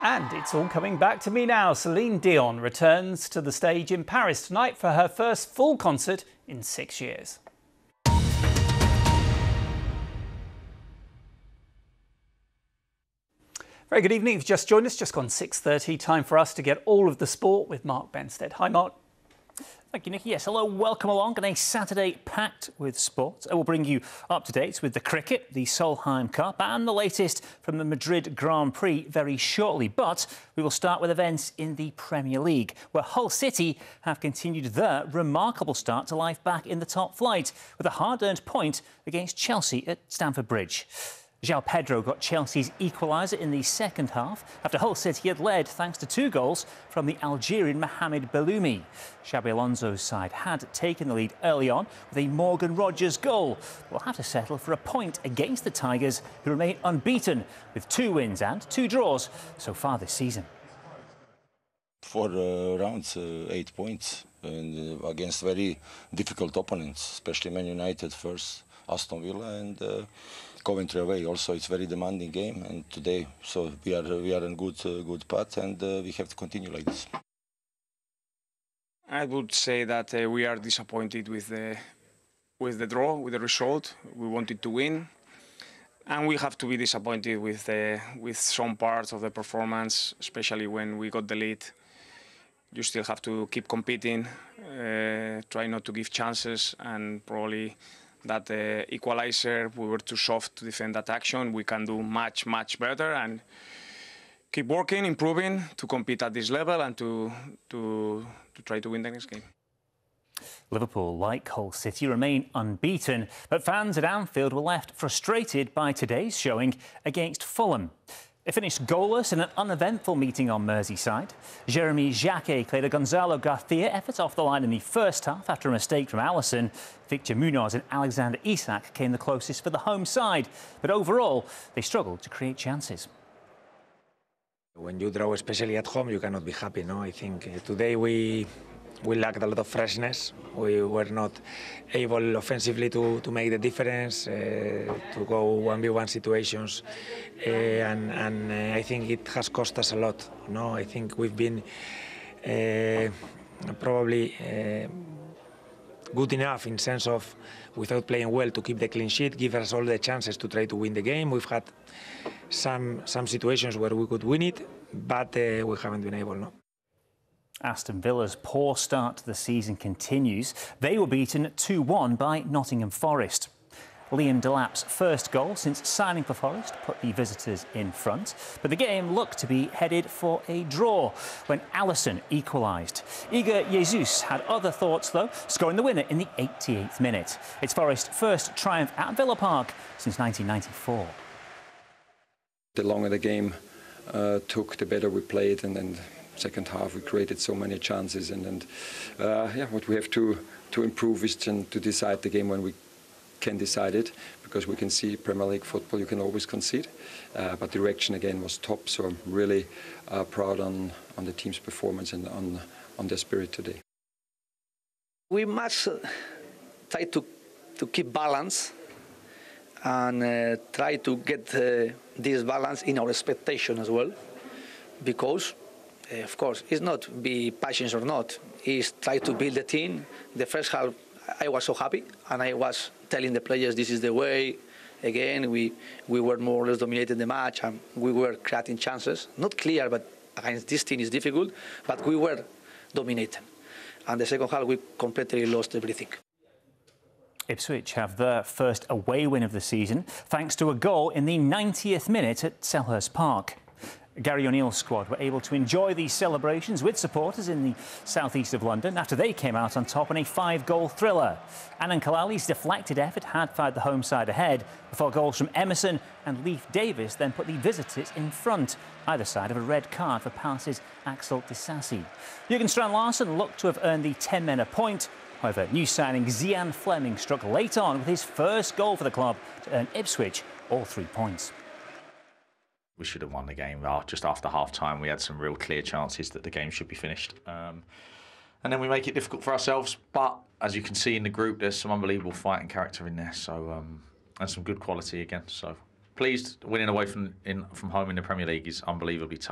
And it's all coming back to me now. Celine Dion returns to the stage in Paris tonight for her first full concert in 6 years. Very good evening. If you've just joined us, just gone 6:30. Time for us to get all of the sport with Mark Benstead. Hi, Mark. Thank you, Nicky. Yes, hello, welcome along. And a Saturday packed with sport. I will bring you up to date with the cricket, the Solheim Cup and the latest from the Madrid Grand Prix very shortly. But we will start with events in the Premier League, where Hull City have continued their remarkable start to life back in the top flight with a hard-earned point against Chelsea at Stamford Bridge. João Pedro got Chelsea's equaliser in the second half after Hull City had led thanks to 2 goals from the Algerian Mohamed Belloumi. Xabi Alonso's side had taken the lead early on with a Morgan Rogers goal. We'll have to settle for a point against the Tigers, who remain unbeaten with 2 wins and 2 draws so far this season. 4 rounds, 8 points, and against very difficult opponents, especially Man United first, Aston Villa and Coventry away. Also, it's a very demanding game, and today, so we are in good path, and we have to continue like this. I would say that we are disappointed with the draw, with the result. We wanted to win, and we have to be disappointed with some parts of the performance, especially when we got the lead. You still have to keep competing, try not to give chances, and probably that equalizer, we were too soft to defend that action. We can do much better and keep working, improving to compete at this level and to try to win the next game. Liverpool, like Hull City, remain unbeaten, but fans at Anfield were left frustrated by today's showing against Fulham. It finished goalless in an uneventful meeting on Merseyside. Jeremy Jacquet cleared a Gonzalo Garcia effort off the line in the first half after a mistake from Alisson. Victor Munoz and Alexander Isak came the closest for the home side, but overall they struggled to create chances. When you draw, especially at home, you cannot be happy, no? I think today we lacked a lot of freshness. We were not able offensively to make the difference, to go 1v1 situations, and I think it has cost us a lot. No, I think we've been probably good enough in sense of, without playing well, to keep the clean sheet, give us all the chances to try to win the game. We've had some situations where we could win it, but we haven't been able, no. Aston Villa's poor start to the season continues. They were beaten 2-1 by Nottingham Forest. Liam Delap's first goal since signing for Forest put the visitors in front, but the game looked to be headed for a draw when Alisson equalised. Igor Jesus had other thoughts though, scoring the winner in the 88th minute. It's Forest's first triumph at Villa Park since 1994. The longer the game took, the better we played, and then second half we created so many chances, and yeah, what we have to improve is to decide the game when we can decide it, because we can see Premier League football, you can always concede, but the reaction again was top, so I'm really proud on the team's performance and on their spirit today. We must try to keep balance and try to get this balance in our expectation as well, because of course, it's not be passions or not. It's try to build a team. The first half, I was so happy, and I was telling the players this is the way. Again, we were more or less dominating the match, and we were creating chances. Not clear, but against this team is difficult. But we were dominating, and the second half we completely lost everything. Ipswich have their first away win of the season, thanks to a goal in the 90th minute at Selhurst Park. Gary O'Neill's squad were able to enjoy these celebrations with supporters in the southeast of London after they came out on top in a 5-goal thriller. Anand Kalali's deflected effort had fired the home side ahead before goals from Emerson and Leif Davis then put the visitors in front, either side of a red card for Palace's Axel Disasi. Jurgen Strand-Larsen looked to have earned the 10 men a point. However, new signing Zian Fleming struck late on with his first goal for the club to earn Ipswich all 3 points. We should have won the game. Just after half-time, we had some real clear chances that the game should be finished. And then we make it difficult for ourselves. But as you can see in the group, there's some unbelievable fighting character in there. So and some good quality again. So pleased. Winning away from home in the Premier League is unbelievably tough.